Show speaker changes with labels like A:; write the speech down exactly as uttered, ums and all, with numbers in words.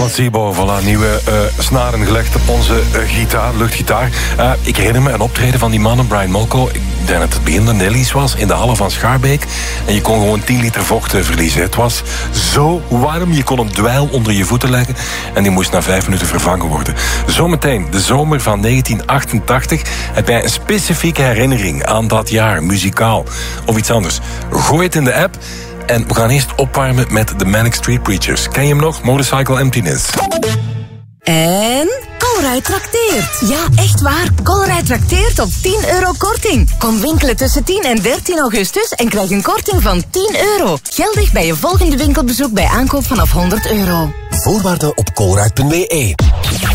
A: Placebo, voilà, nieuwe uh, snaren gelegd op onze uh, gitaar, luchtgitaar. Uh, ik herinner me een optreden van die mannen, Brian Molko. Ik denk dat het begin de Nelly's was, in de hallen van Schaarbeek. En je kon gewoon tien liter vocht uh, verliezen. Het was zo warm, je kon een dweil onder je voeten leggen. En die moest na vijf minuten vervangen worden. Zometeen, de zomer van negentien achtentachtig. Heb jij een specifieke herinnering aan dat jaar, muzikaal of iets anders? Gooi het in de app. En we gaan eerst opwarmen met de Manic Street Preachers. Ken je hem nog? Motorcycle Emptiness.
B: En Colruyt trakteert. Ja, echt waar. Colruyt trakteert op tien euro korting. Kom winkelen tussen tien en dertien augustus en krijg een korting van tien euro. Geldig bij je volgende winkelbezoek bij aankoop vanaf honderd euro.
C: Voorwaarden op colruyt punt be.